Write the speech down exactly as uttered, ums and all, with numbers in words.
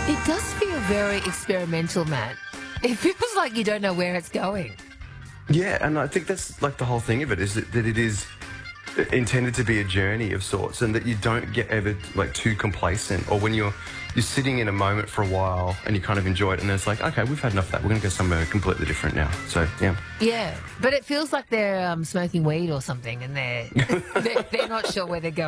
It does feel very experimental, Matt. It feels like you don't know where it's going. Yeah, and I think that's like the whole thing of it is that, that it is intended to be a journey of sorts, and that you don't get ever like too complacent, or when you're you're sitting in a moment for a while and you kind of enjoy it, and then it's like, okay, we've had enough of that. We're going to go somewhere completely different now. So yeah, Yeah, but it feels like they're um, smoking weed or something, and they're, they're they're not sure where they're going.